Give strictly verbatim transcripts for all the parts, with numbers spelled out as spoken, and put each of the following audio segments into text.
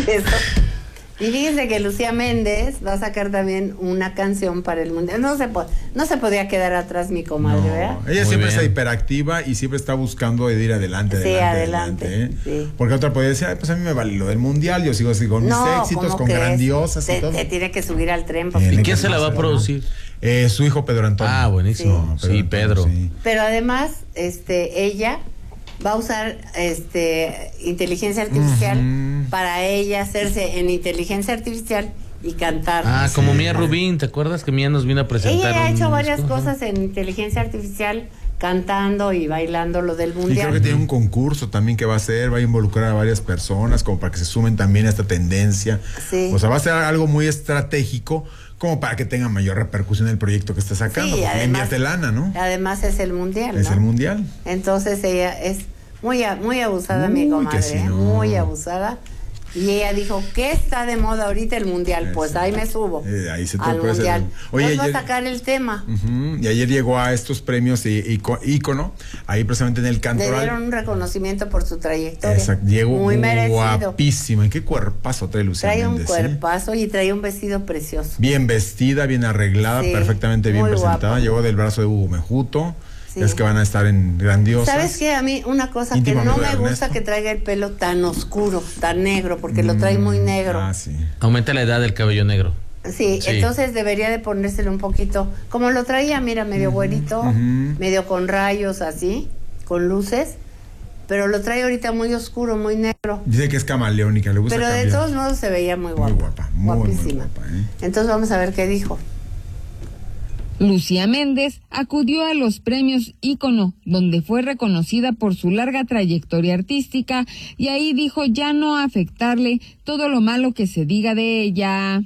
eso. Y fíjense que Lucía Méndez va a sacar también una canción para el mundial. No se, po- no se podía quedar atrás mi comadre, no, ¿verdad? Ella Muy siempre bien. está hiperactiva y siempre está buscando ir adelante, Sí, adelante, adelante, adelante, ¿eh? sí. Porque otra podría decir, ay, pues a mí me vale lo del mundial, yo sigo así con mis No, éxitos, ¿cómo con crees? grandiosas y Se, todo. se tiene que subir al tren. Tiene ¿Y porque- quién se la va a hacerlo, producir? Eh, su hijo Pedro Antonio. Ah, buenísimo. No, Sí, Pedro. Sí. Pero además, este, ella va a usar este inteligencia artificial Ujú. para ella hacerse en inteligencia artificial y cantar. Ah, como Sí. Mía Rubín, ¿te acuerdas que Mía nos vino a presentar? Ella ha un hecho varias disco? cosas en inteligencia artificial, cantando y bailando lo del Y creo mundial. que tiene un concurso también que va a hacer, va a involucrar a varias personas como para que se sumen también a esta tendencia. Sí. O sea, va a ser algo muy estratégico como para que tenga mayor repercusión el proyecto que está sacando. Sí, porque además- invierte lana, ¿no? Además es el mundial, Es ¿no? el mundial. Entonces ella es muy a- muy abusada, mi Uy, comadre, que sí, ¿eh? no. Muy abusada. Y ella dijo, ¿qué está de moda ahorita el mundial? Pues Eso. ahí me subo Eh, ahí se te al puede hacer- mundial. Oye, Nos va a ayer- sacar el tema. Ujú. Y ayer llegó a estos premios y- ico- ícono, ahí precisamente en el Le Cantoral. dieron un reconocimiento por su trayectoria. Exacto, llegó muy merecido. guapísima. ¿Y qué cuerpazo trae Lucía Trae un Méndez, eh? cuerpazo y trae un vestido precioso. Bien vestida, bien arreglada, Sí, perfectamente bien muy presentada. guapa. Llegó del brazo de Hugo Mejuto. Sí. Es que van a estar en grandiosas. ¿Sabes qué? A mí una cosa que Íntimo no amigo me de gusta Ernesto. que traiga el pelo tan oscuro, tan negro, porque lo trae muy negro. Ah, sí. Aumenta la edad del cabello negro. Sí, Sí. entonces debería de ponérselo un poquito, como lo traía, mira, medio güerito, ujú. medio con rayos así, con luces, pero lo trae ahorita muy oscuro, muy negro. Dice que es camaleónica, le gusta Pero de cambiar. todos modos se veía muy guapa. Muy guapa, muy, muy guapísima. guapa, ¿eh? Entonces vamos a ver qué dijo. Lucía Méndez acudió a los premios Ícono, donde fue reconocida por su larga trayectoria artística, y ahí dijo ya no afectarle todo lo malo que se diga de ella.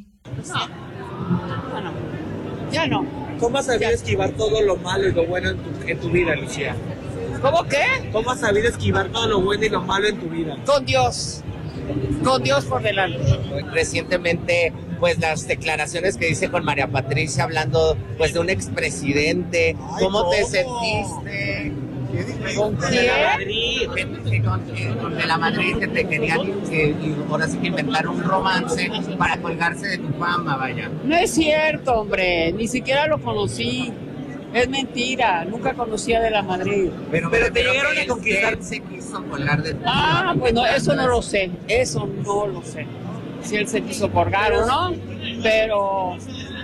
Ya no. ¿Cómo has sabido esquivar todo lo malo y lo bueno en tu, en tu vida, Lucía? ¿Cómo qué? ¿Cómo has sabido esquivar todo lo bueno y lo malo en tu vida? Con Dios. Con Dios por delante. Recientemente, pues las declaraciones que dice con María Patricia hablando pues de un expresidente, ¿cómo te sentiste? ¿Con De quién? la Madrid, que, que con, que con de la Madrid que te querían, que, y ahora sí que inventaron un romance para colgarse de tu fama, vaya. No es cierto, hombre. Ni siquiera lo conocí. Es mentira. Nunca conocía de la Madrid. Pero, Pero te creo llegaron que a él- conquistar. él se quiso colgar de tu Ah, pues no, eso no lo sé. Eso no lo sé. Si él se quiso colgar o no. Pero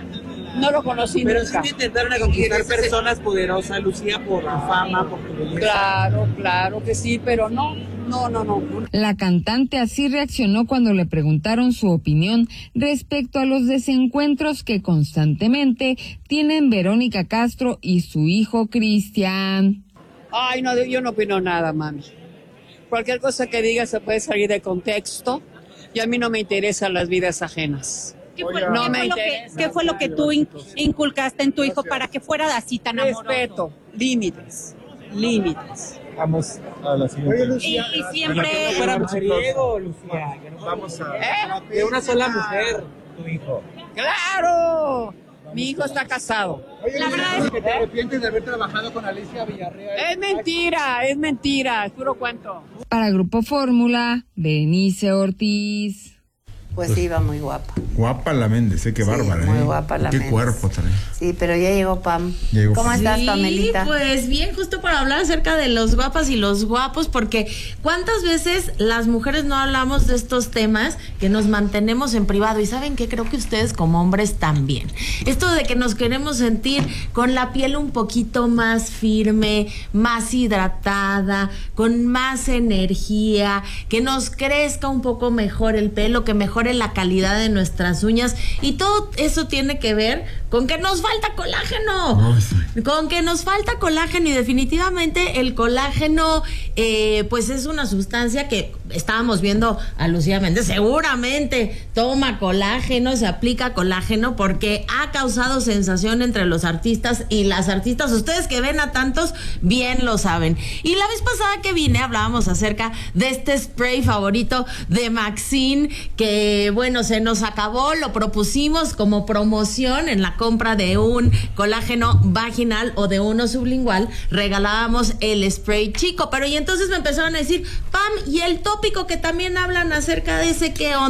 no lo conocí Pero sí nunca. te intentaron a conquistar personas poderosas, Lucía, por tu fama, por tu belleza. Claro, claro que sí, pero no. No, no, no. La cantante así reaccionó cuando le preguntaron su opinión respecto a los desencuentros que constantemente tienen Verónica Castro y su hijo Cristian. Ay, no, yo no opino nada, mami. Cualquier cosa que diga se puede salir de contexto y a mí no me interesan las vidas ajenas. ¿Qué fue, No qué me fue lo que, interesa. qué fue lo que tú in- inculcaste en tu hijo para que fuera así tan amoroso? Respeto, límites, límites. Vamos a la siguiente. Y, y siempre... Que no fuera mujeriego, Lucía. Que no vamos a... ¿Eh? De una sola mujer, tu hijo. ¡Claro! Mi hijo está casado. La verdad es ¿Que te arrepientes de haber trabajado con Alicia Villarreal? Es mentira, es mentira, es puro cuento. Para Grupo Fórmula, Berenice Ortiz. Pues sí, iba muy guapa. Guapa la Méndez, ¿eh? Qué Sí, bárbara, muy ¿eh? guapa la Qué Méndez. cuerpo trae. Sí, pero ya llegó Pam. Llegó ¿Cómo Pam. estás, Sí, Pamelita? pues bien, justo para hablar acerca de los guapas y los guapos, porque ¿cuántas veces las mujeres no hablamos de estos temas que nos mantenemos en privado? Y ¿saben qué? Creo que ustedes como hombres también. Esto de que nos queremos sentir con la piel un poquito más firme, más hidratada, con más energía, que nos crezca un poco mejor el pelo, que mejore la calidad de nuestras uñas, y todo eso tiene que ver con que nos falta colágeno, Ay, sí. con que nos falta colágeno, y definitivamente el colágeno eh, pues es una sustancia que estábamos viendo a Lucía Méndez, seguramente toma colágeno, se aplica colágeno porque ha causado sensación entre los artistas y las artistas. Ustedes que ven a tantos bien lo saben. Y la vez pasada que vine hablábamos acerca de este spray favorito de Maxine, que bueno, se nos acabó, lo propusimos como promoción en la compra de un colágeno vaginal o de uno sublingual, regalábamos el spray chico, pero y entonces me empezaron a decir, Pam, y el tópico que también hablan acerca de ese, ¿qué onda?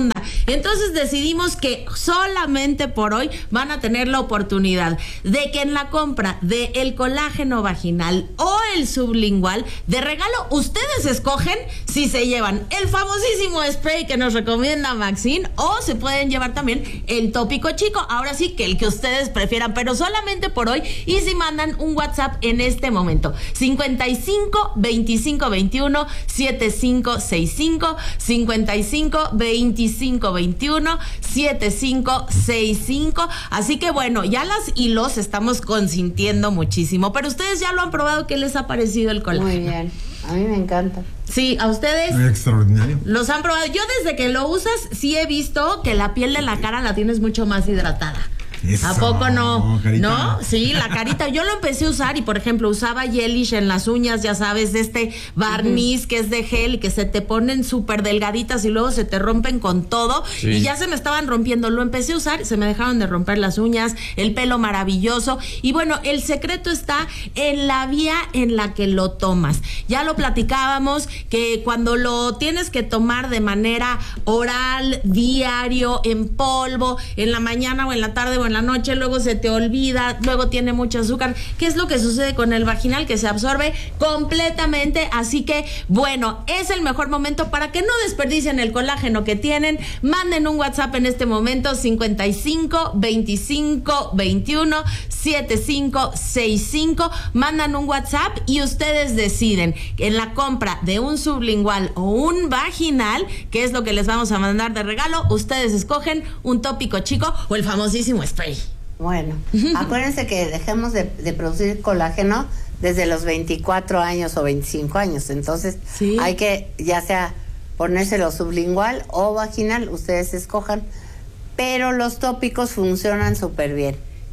Entonces decidimos que solamente por hoy van a tener la oportunidad de que en la compra de el colágeno vaginal o el sublingual, de regalo, ustedes escogen si se llevan el famosísimo spray que nos recomienda Maxine o se pueden llevar también el tópico chico. Ahora sí que el que ustedes prefieran, pero solamente por hoy. Y si mandan un WhatsApp en este momento, cincuenta y cinco, veinticinco, veintiuno, setenta y cinco sesenta y cinco, cincuenta y cinco, veinticinco, veintiuno, setenta y cinco sesenta y cinco. Así que bueno, ya las y los estamos consintiendo muchísimo, pero ustedes ya lo han probado. ¿Qué les ha parecido el colágeno? Muy bien, a mí me encanta. Sí, a ustedes. Extraordinario. Los han probado. Yo desde que lo usas sí he visto que la piel de la cara la tienes mucho más hidratada. Eso, ¿A poco no? carita. ¿No? Sí, la carita. Yo lo empecé a usar y, por ejemplo, usaba Gelish en las uñas, ya sabes, de este barniz uh-huh. que es de gel y que se te ponen súper delgaditas y luego se te rompen con todo. Sí. Y ya se me estaban rompiendo. Lo empecé a usar, se me dejaron de romper las uñas, el pelo maravilloso. Y bueno, el secreto está en la vía en la que lo tomas. Ya lo platicábamos, que cuando lo tienes que tomar de manera oral, diario, en polvo, en la mañana o en la tarde o en la noche, luego se te olvida, luego tiene mucho azúcar. ¿Qué es lo que sucede con el vaginal? Que se absorbe completamente. Así que bueno, es el mejor momento para que no desperdicien el colágeno que tienen. Manden un WhatsApp en este momento, cincuenta y cinco, veinticinco, veintiuno, setenta y cinco sesenta y cinco. Mandan un WhatsApp y ustedes deciden en la compra de un sublingual o un vaginal, que es lo que les vamos a mandar de regalo. Ustedes escogen un tópico chico o el famosísimo spray. Bueno, acuérdense que dejemos de, de producir colágeno desde los veinticuatro años o veinticinco años. Entonces, ¿sí? Hay que, ya sea ponérselo sublingual o vaginal, ustedes escojan. Pero los tópicos funcionan súper bien.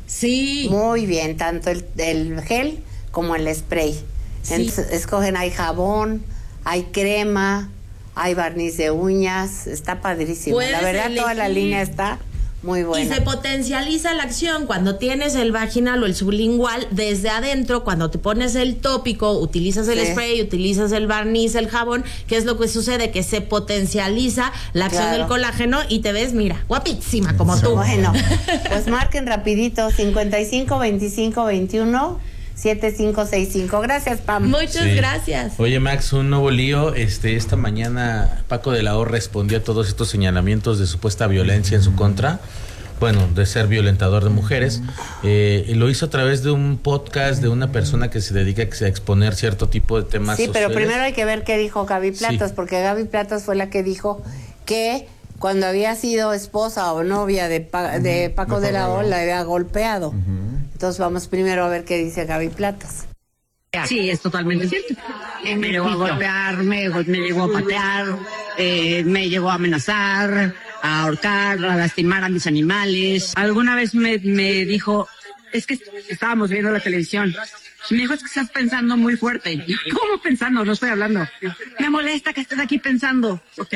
Sí. Muy bien, tanto el, el gel como el spray. Sí. Entonces, escogen, hay jabón, hay crema, hay barniz de uñas, está padrísimo. La verdad, elegir. Toda la línea está muy buena. Y se potencializa la acción cuando tienes el vaginal o el sublingual desde adentro. Cuando te pones el tópico, utilizas el sí. spray, utilizas el barniz, el jabón. ¿Qué es lo que sucede? Que se potencializa la acción claro. del colágeno y te ves, mira, guapísima como tú. Bueno, pues marquen rapidito, cincuenta y cinco, veinticinco, veintiuno, setenta y cinco sesenta y cinco. Gracias, Pam. Muchas sí. gracias. Oye, Max, un nuevo lío. Este, esta mañana Paco de la O respondió a todos estos señalamientos de supuesta violencia en su contra. Bueno, de ser violentador de mujeres. Eh, y lo hizo a través de un podcast de una persona que se dedica a exponer cierto tipo de temas sí, sociales. Pero primero hay que ver qué dijo Gaby Platas, sí. porque Gaby Platas fue la que dijo que cuando había sido esposa o novia de, pa de Paco de la O, la había golpeado. Uh-huh. Entonces vamos primero a ver qué dice Gaby Platas. Sí, es totalmente cierto. Eh, me llegó a golpear, me, me llegó a patear, eh, me llegó a amenazar, a ahorcar, a lastimar a mis animales. Alguna vez me, me dijo, es que estábamos viendo la televisión. Me dijo, es que estás pensando muy fuerte. ¿Cómo pensando? No estoy hablando. Me molesta que estés aquí pensando. Ok.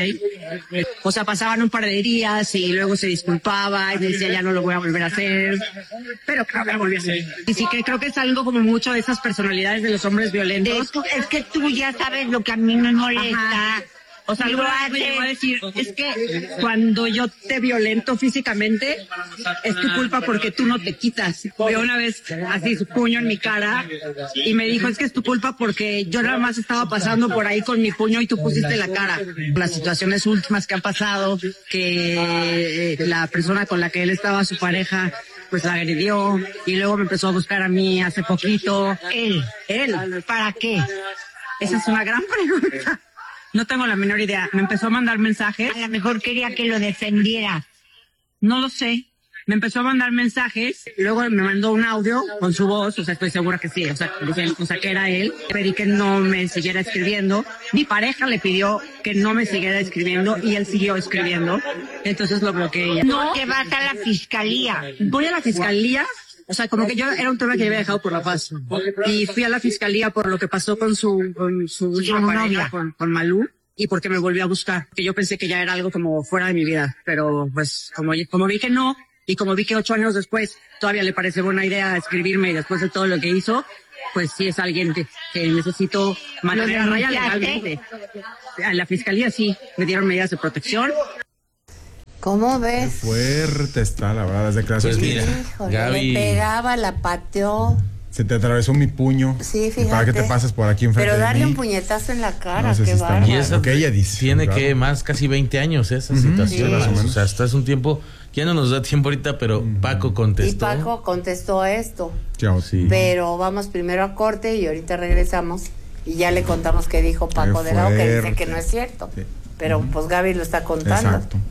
O sea, pasaban un par de días y luego se disculpaba y me decía, ya no lo voy a volver a hacer. Pero creo que lo volví a hacer. Y sí que creo que es algo como mucho de esas personalidades de los hombres violentos. Es, es que tú ya sabes lo que a mí me molesta. Ajá. O sea, algo me llegó a decir, es que cuando yo te violento físicamente, es tu culpa porque tú no te quitas. Vio una vez así su puño en mi cara y me dijo, es que es tu culpa porque yo nada más estaba pasando por ahí con mi puño y tú pusiste la cara. Las situaciones últimas que han pasado, que la persona con la que él estaba, su pareja, pues la agredió y luego me empezó a buscar a mí hace poquito. Él. Él. ¿Para qué? Esa es una gran pregunta. No tengo la menor idea. Me empezó a mandar mensajes. A lo mejor quería que lo defendiera. No lo sé. Me empezó a mandar mensajes. Luego me mandó un audio con su voz. O sea, estoy segura que sí. O sea, o sea, que era él. Pedí que no me siguiera escribiendo. Mi pareja le pidió que no me siguiera escribiendo y él siguió escribiendo. Entonces lo bloqueé. No, que vas a la fiscalía. Voy a la fiscalía. O sea, como que yo era un tema que yo había dejado por la paz. Y fui a la fiscalía por lo que pasó con su, con su última pareja, con, con Malú, y porque me volvió a buscar. Que yo pensé que ya era algo como fuera de mi vida. Pero pues, como, como vi que no, y como vi que ocho años después todavía le parece buena idea escribirme y después de todo lo que hizo, pues sí es alguien que, que necesito mantener a raya legalmente. A la fiscalía sí, me dieron medidas de protección. ¿Cómo ves? Qué fuerte está, la verdad, las declaraciones. Pues mira, Híjole, Gaby- le pegaba, la pateó. Se te atravesó mi puño. Sí, fíjate. ¿Para qué te pasas por aquí enfrente Pero de darle mí? un puñetazo en la cara, No sé qué si está bárbaro. mal. Y esa Lo que ella dice, tiene claro. que más casi veinte años esa Ujú, situación. sí, más o más. menos. O sea, hasta es un tiempo, ya no nos da tiempo ahorita, pero Paco contestó. Y Paco contestó esto. Chao. Sí. Pero vamos primero a corte y ahorita regresamos y ya le contamos qué dijo Paco Qué de la O, que dice fuerte. que no es cierto. Sí. Pero pues Gaby lo está contando. Exacto.